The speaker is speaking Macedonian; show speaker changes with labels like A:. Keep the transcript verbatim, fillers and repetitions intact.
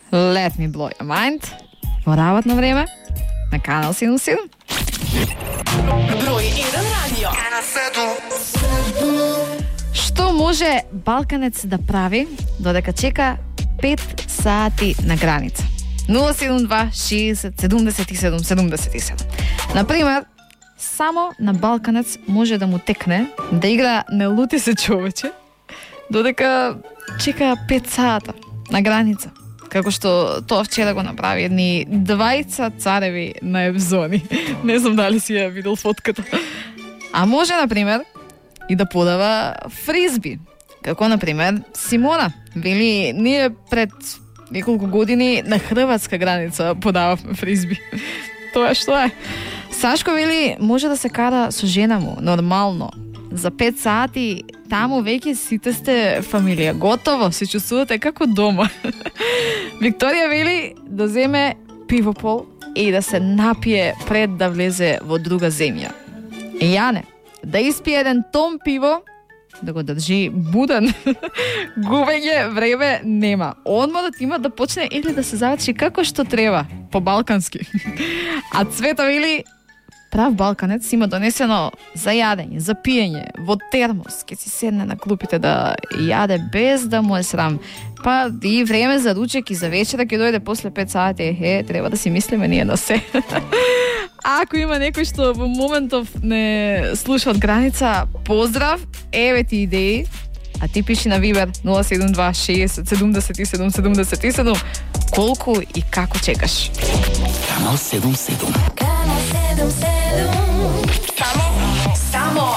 A: Let me blow your mind. Во работно време на Канал седум седум.
B: Број еден радио.
A: Што може балканец да прави додека чека пет сати на граница? нула седум два шеесет седумдесет и седум седумдесет и седум. Например, само на балканец може да му текне да игра не лути се човече додека чека пет сата на граница. Како што тоа вчера го направи едни двајца цареви на Ебзони. Не знам дали си ја видел фотката. А може, например, и да подава фризби. Како, например, Симона. Вели, ние пред неколку години на хрватска граница подававме фризби. Тоа што е? Сашко вели, може да се кара со жена му, нормално. За пет сати таму веќе сите сте фамилија. Готово, се чувствувате како дома. Викторија вели да земе пивопол и да се напие пред да влезе во друга земја. Јане, да испие еден том пиво, да го држи буден. Губење време нема. Одморот има да почне или да се заврши како што треба, по балкански. А Цвета вели, прав балканец има донесено за јадење, за пиење, во термос, ке си седне на клупите да јаде без да му е срам. Па и време за ручек и за вечера ќе дојде после пет сати, е, треба да си мислиме ние на се. Ако има некој што во моментов не слуша од граница, поздрав, еве ти идеи, а ти пиши на Вибер нула седум два шеесет седумдесет и седум седумдесет и седум колку и како чекаш.
C: Канал седум седум.
B: Канал седум седум.